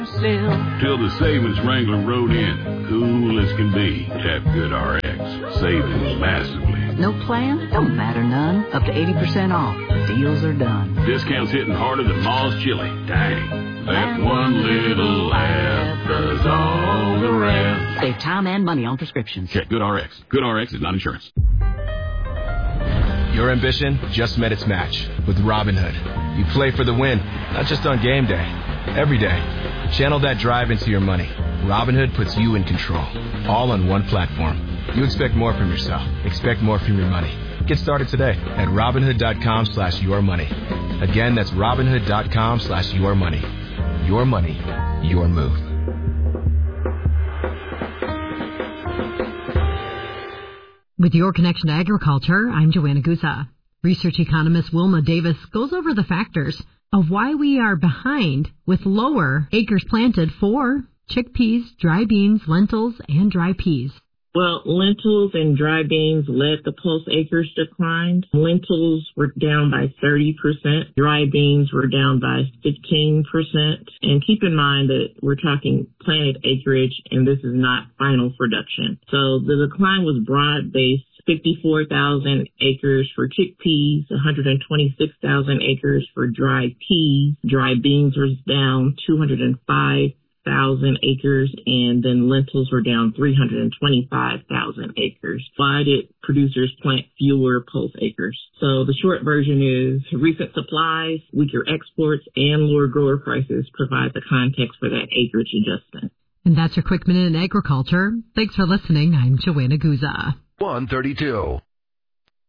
Till the savings Wrangler rode in. Cool as can be. Tap Good RX. Saving massively. No plan? Don't matter none. Up to 80% off. Deals are done. Discounts hitting harder than Ma's chili. Dang. That one little laugh does all the rest. Save time and money on prescriptions. Check Good RX. Good RX is not insurance. Your ambition just met its match with Robinhood. You play for the win, not just on game day. Every day. Channel that drive into your money. Robinhood puts you in control. All on one platform. You expect more from yourself. Expect more from your money. Get started today at Robinhood.com/yourmoney. Again, that's Robinhood.com/yourmoney. Your money, your move. With your connection to agriculture, I'm Joanna Guza. Research economist Wilma Davis goes over the factors of why we are behind with lower acres planted for chickpeas, dry beans, lentils, and dry peas. Well, lentils and dry beans led the pulse acres decline. Lentils were down by 30%. Dry beans were down by 15%. And keep in mind that we're talking planted acreage, and this is not final production. So the decline was broad-based. 54,000 acres for chickpeas, 126,000 acres for dry peas. Dry beans was down 205,000 acres, and then lentils were down 325,000 acres. Why did producers plant fewer pulse acres? So the short version is recent supplies, weaker exports, and lower grower prices provide the context for that acreage adjustment. And that's your Quick Minute in Agriculture. Thanks for listening. I'm Joanna Guza. 132.